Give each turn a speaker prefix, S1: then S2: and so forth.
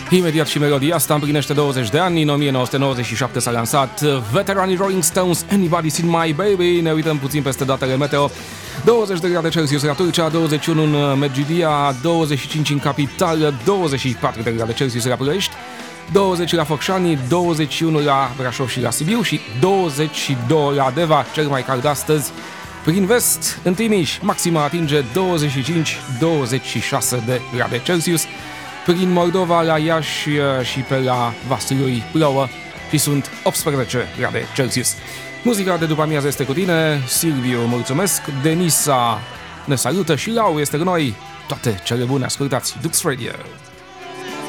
S1: Imediat și melodia asta împlinește 20 de ani. În 1997 s-a lansat veteranii Rolling Stones, Anybody's Seen My Baby. Ne uităm puțin peste datele meteo. 20 de grade Celsius la Turcia, 21 în Medgidia, 25 în capitală, 24 de grade Celsius la Ploiești, 20 la Focșani, 21 la Brașov și la Sibiu și 22 la Deva, cel mai cald astăzi. Prin vest, în Timiș, maxima atinge 25-26 de grade Celsius. Prin Moldova, la Iași și pe la Vaslui plouă și sunt 18 grade Celsius. Muzica de după amiază este cu tine, Silviu, mulțumesc, Denisa ne salută și Lau este cu noi. Toate cele bune, ascultați Dux Radio.